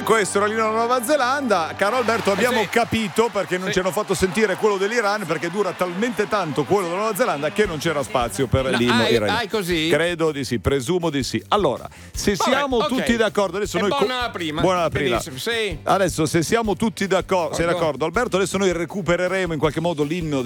E questo era l'inno della Nuova Zelanda. Caro Alberto, abbiamo capito perché non ci hanno fatto sentire quello dell'Iran, perché dura talmente tanto quello della Nuova Zelanda che non c'era spazio per l'inno iraniano. Così? Credo di sì, presumo di sì. Allora, se siamo tutti d'accordo, adesso noi buona la prima. Buona la prima. Benissimo, sì. Adesso se siamo tutti d'accordo, sei d'accordo Alberto, adesso noi recupereremo in qualche modo l'inno